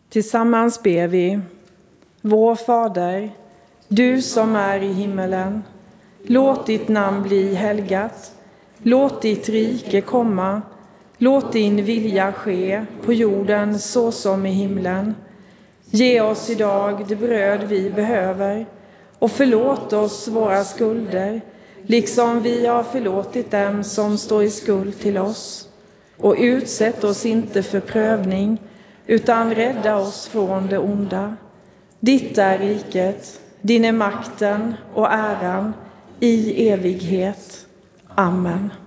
Tillsammans ber vi. Vår Fader, du som är i himmelen. Låt ditt namn bli helgat. Låt ditt rike komma. Låt din vilja ske på jorden så som i himlen. Ge oss idag det bröd vi behöver. Och förlåt oss våra skulder, liksom vi har förlåtit dem som står i skuld till oss. Och utsätt oss inte för prövning, utan rädda oss från det onda. Ditt är riket, din är makten och äran i evighet. Amen.